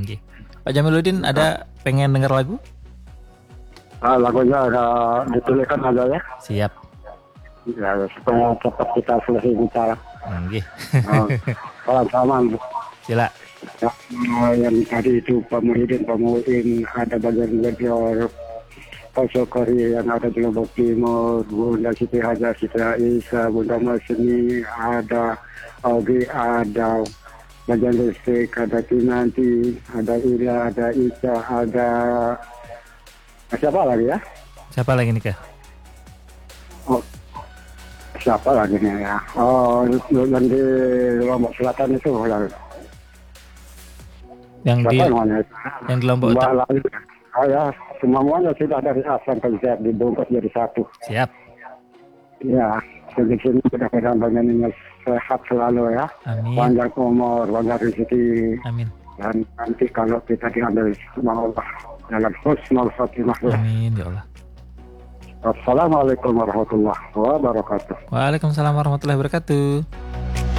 Nggih. Pak Jamiluddin ada pengen dengar lagu? Lagunya dituliskan aja ya. Siap. Ya, supaya cepat kita selesai bicara. Nggih. Sama. Sila. Yang tadi itu Pak Muhyiddin, ada bagian Gajor, Pak Sokori yang ada di Lombok Timur, Bunda Siti Hajar, Siti Aisyah, Bunda Masni, ada Ogi, ada bagian listrik, ada Kinanti, ada Ila, ada Ica, ada siapa lagi ya? Siapa lagi nih Kak? Oh, siapa lagi nih ya? Oh, yang di Lombok Selatan itu yang di Lombok Utara. Ya, semuanya sudah dari A sampai Z dibungkus jadi satu. Siap. Ya, di sini mudah-mudahan bagiannya sehat selalu ya. Amin. Panjang umur, banyak rezeki. Amin. Dan nanti kalau kita diambil sama Allah dalam husnul khotimah. Amin ya Allah. Assalamualaikum warahmatullahi wabarakatuh. Waalaikumsalam warahmatullahi wabarakatuh.